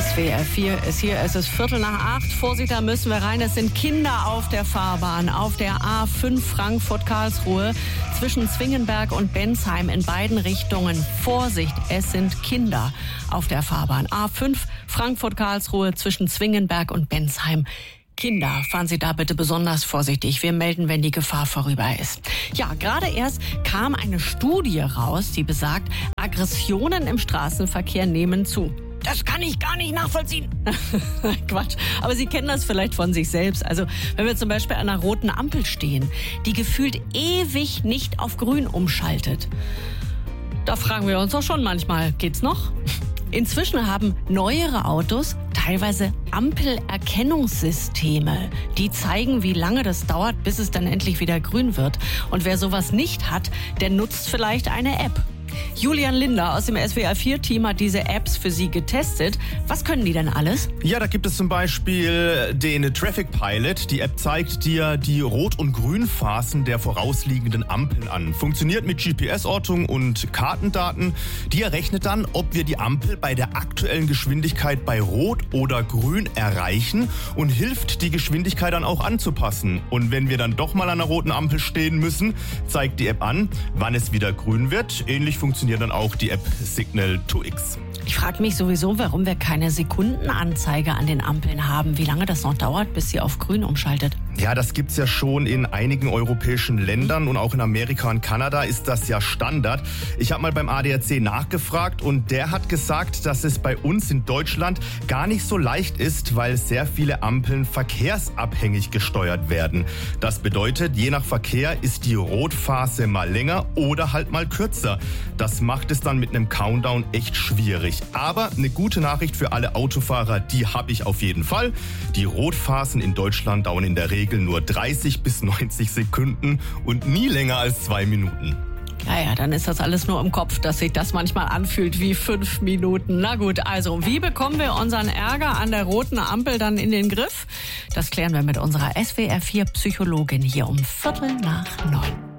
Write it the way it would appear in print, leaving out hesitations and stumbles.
SWR 4 ist hier, es ist 7:45. Vorsicht, da müssen wir rein. Es sind Kinder auf der Fahrbahn, auf der A5 Frankfurt-Karlsruhe zwischen Zwingenberg und Bensheim in beiden Richtungen. Vorsicht, es sind Kinder auf der Fahrbahn. A5 Frankfurt-Karlsruhe zwischen Zwingenberg und Bensheim. Kinder, fahren Sie da bitte besonders vorsichtig. Wir melden, wenn die Gefahr vorüber ist. Ja, gerade erst kam eine Studie raus, die besagt, Aggressionen im Straßenverkehr nehmen zu. Das kann ich gar nicht nachvollziehen. Quatsch. Aber Sie kennen das vielleicht von sich selbst. Also, wenn wir zum Beispiel an einer roten Ampel stehen, die gefühlt ewig nicht auf grün umschaltet. Da fragen wir uns doch schon manchmal, geht's noch? Inzwischen haben neuere Autos teilweise Ampelerkennungssysteme. Die zeigen, wie lange das dauert, bis es dann endlich wieder grün wird. Und wer sowas nicht hat, der nutzt vielleicht eine App. Julian Linder aus dem SWR4-Team hat diese Apps für Sie getestet. Was können die denn alles? Ja, da gibt es zum Beispiel den Traffic Pilot. Die App zeigt dir die Rot- und Grünphasen der vorausliegenden Ampeln an. Funktioniert mit GPS-Ortung und Kartendaten. Die errechnet dann, ob wir die Ampel bei der aktuellen Geschwindigkeit bei Rot oder Grün erreichen und hilft, die Geschwindigkeit dann auch anzupassen. Und wenn wir dann doch mal an einer roten Ampel stehen müssen, zeigt die App an, wann es wieder grün wird. Ähnlich funktioniert dann auch die App Signal 2X. Ich frage mich sowieso, warum wir keine Sekundenanzeige an den Ampeln haben. Wie lange das noch dauert, bis sie auf grün umschaltet. Ja, das gibt's ja schon in einigen europäischen Ländern und auch in Amerika und Kanada ist das ja Standard. Ich habe mal beim ADAC nachgefragt und der hat gesagt, dass es bei uns in Deutschland gar nicht so leicht ist, weil sehr viele Ampeln verkehrsabhängig gesteuert werden. Das bedeutet, je nach Verkehr ist die Rotphase mal länger oder halt mal kürzer. Das macht es dann mit einem Countdown echt schwierig. Aber eine gute Nachricht für alle Autofahrer, die habe ich auf jeden Fall. Die Rotphasen in Deutschland dauern in der Regel nur 30 bis 90 Sekunden und nie länger als 2 Minuten. Ja, dann ist das alles nur im Kopf, dass sich das manchmal anfühlt wie 5 Minuten. Na gut, also wie bekommen wir unseren Ärger an der roten Ampel dann in den Griff? Das klären wir mit unserer SWR4-Psychologin hier um 8:45.